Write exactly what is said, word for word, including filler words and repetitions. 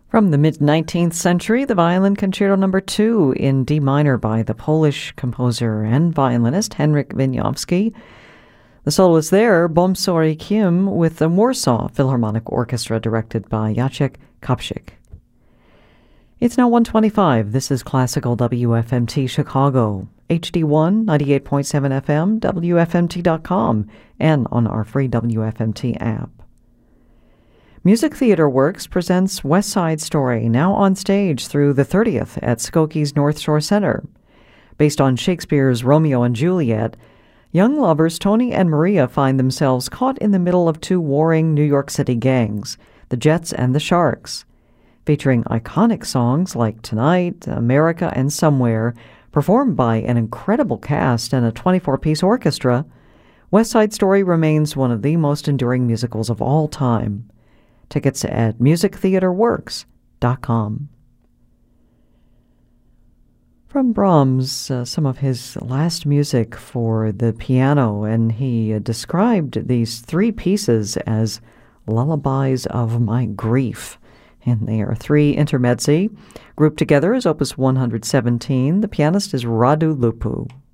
From the mid-nineteenth century, the Violin Concerto Number two in D minor by the Polish composer and violinist Henryk Wieniawski. The soloist there, Bomsori Kim, with the Warsaw Philharmonic Orchestra directed by Jacek Kapczyk. It's now one twenty-five. This is Classical W F M T Chicago, H D one, ninety-eight point seven F M, W F M T dot com, and on our free W F M T app. Music Theater Works presents West Side Story, now on stage through the thirtieth at Skokie's North Shore Center. Based on Shakespeare's Romeo and Juliet, young lovers Tony and Maria find themselves caught in the middle of two warring New York City gangs, the Jets and the Sharks. Featuring iconic songs like Tonight, America, and Somewhere, performed by an incredible cast and a twenty-four-piece orchestra, West Side Story remains one of the most enduring musicals of all time. Tickets at music theater works dot com. From Brahms, uh, some of his last music for the piano, and he uh, described these three pieces as lullabies of my grief. And they are three intermezzi, grouped together as Opus one hundred seventeen. The pianist is Radu Lupu.